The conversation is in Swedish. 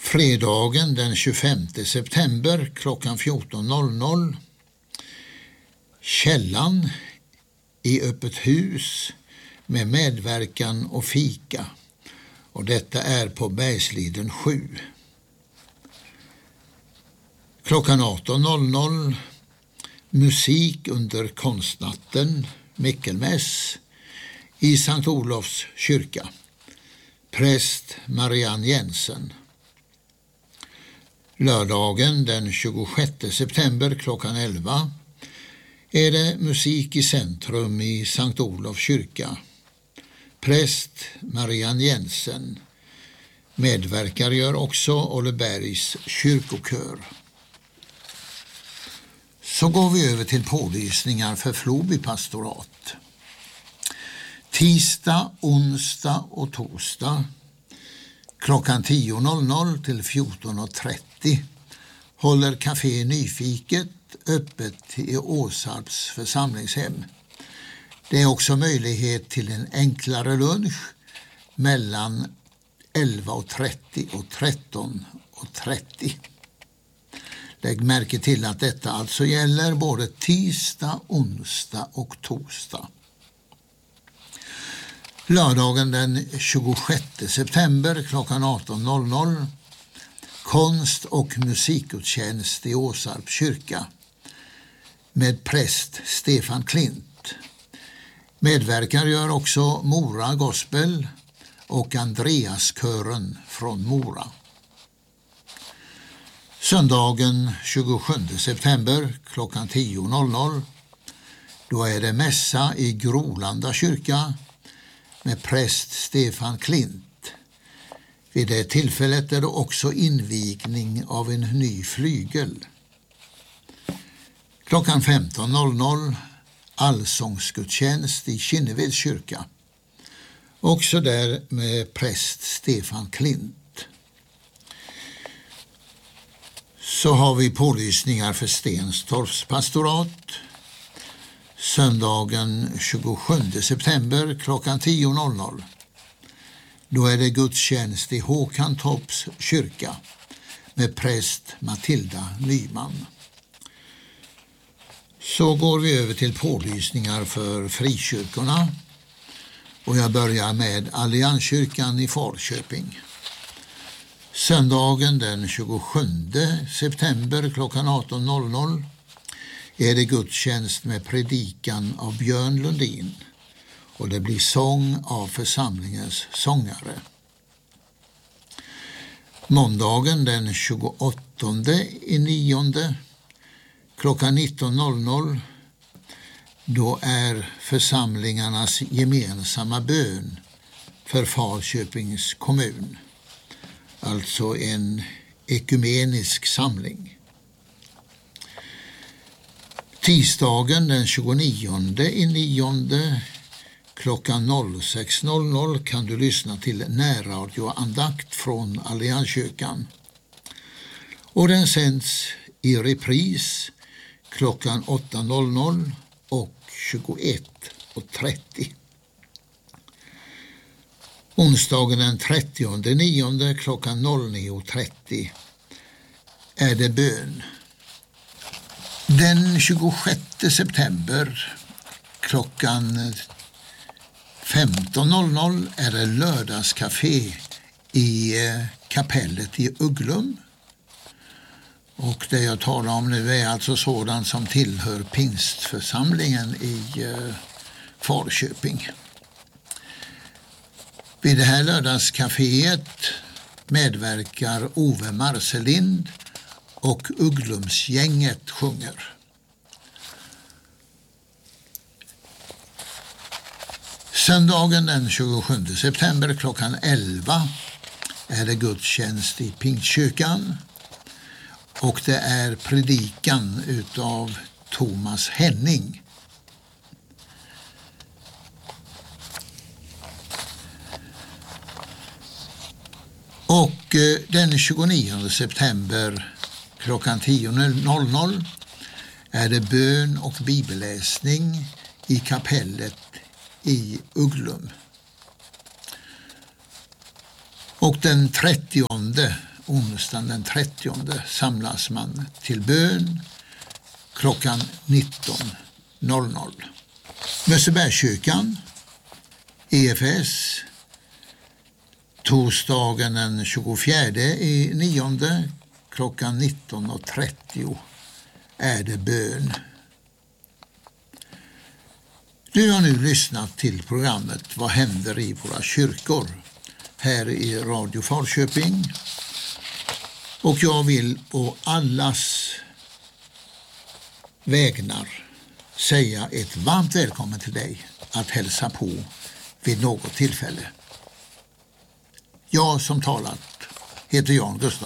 Fredagen den 25 september klockan 14.00. Källan i öppet hus med medverkan och fika. Och detta är på Bergsliden 7. Klockan 18.00 musik under konstnatten, Mickelmäss i Sankt Olofs kyrka. Präst Marianne Jensen. Lördagen den 26 september klockan 11 är det musik i centrum i Sankt Olofs kyrka. Präst Marianne Jensen. Medverkar gör också Ollebergs kyrkokör. Så går vi över till pålysningar för Floby pastorat. Tisdag, onsdag och torsdag klockan 10.00 till 14.30 håller Café Nyfiket öppet i Åsarps församlingshem. Det är också möjlighet till en enklare lunch mellan 11.30 och 13.30. Lägg märke till att detta alltså gäller både tisdag, onsdag och torsdag. Lördagen den 26 september klockan 18.00 konst- och musikgudstjänst i Åsarps kyrka med präst Stefan Klint. Medverkar gör också Mora Gospel och Andreaskören från Mora. Söndagen 27 september klockan 10.00 då är det mässa i Grolanda kyrka med präst Stefan Klint. Vid det tillfället är det också invigning av en ny flygel. Klockan 15.00 allsångsgudstjänst i Kinneveds kyrka. Också där med präst Stefan Klint. Så har vi pålysningar för Stenstorps pastorat. Söndagen 27 september klockan 10.00. Då är det gudstjänst i Håkantorps kyrka med präst Matilda Nyman. Så går vi över till pålysningar för frikyrkorna. Och jag börjar med Allianskyrkan i Falköping. Söndagen den 27 september klockan 18.00 är det gudstjänst med predikan av Björn Lundin och det blir sång av församlingens sångare. Måndagen den 28/9 klockan 19.00 då är församlingarnas gemensamma bön för Falköpings kommun. Alltså en ekumenisk samling. Tisdagen den 29/9 klockan 06.00 kan du lyssna till närradioandakt från Allianskyrkan. Och den sänds i repris klockan 8.00 och 21.30. Onsdagen den 30/9 klockan 09.30 är det bön. Den 26 september klockan 15.00 är det lördagscafé i kapellet i Ugglum. Och det jag talar om nu är alltså sådant som tillhör pingstförsamlingen i Falköping. Vid det här lördagscaféet medverkar Ove Marcelind och Ugglumsgänget sjunger. Söndagen den 27 september klockan 11 är det gudstjänst i Pingstkyrkan och det är predikan utav Thomas Henning. Och den 29 september klockan 10.00 är det bön och bibelläsning i kapellet i Ugglum. Och den 30 onsdagen den 30 samlas man till bön klockan 19.00. Mössebergskyrkan, EFS, torsdagen den 24/9 klockan 19.30 är det bön. Du har nu lyssnat till programmet Vad händer i våra kyrkor här i Radio Falköping, och jag vill på allas vägnar säga ett varmt välkommen till dig att hälsa på vid något tillfälle. Jag som talat heter Jan Gustafsson.